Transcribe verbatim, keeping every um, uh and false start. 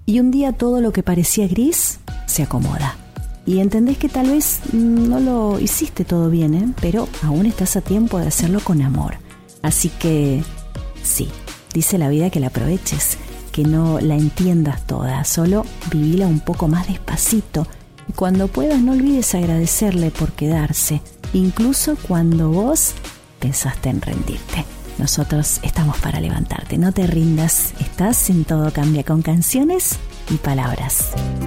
Y un día todo lo que parecía gris se acomoda. Y entendés que tal vez no lo hiciste todo bien, ¿eh? Pero aún estás a tiempo de hacerlo con amor. Así que sí, dice la vida que la aproveches, que no la entiendas toda, solo vivila un poco más despacito. Y cuando puedas no olvides agradecerle por quedarse, incluso cuando vos pensaste en rendirte. Nosotros estamos para levantarte, no te rindas, estás en Todo Cambia con canciones y palabras.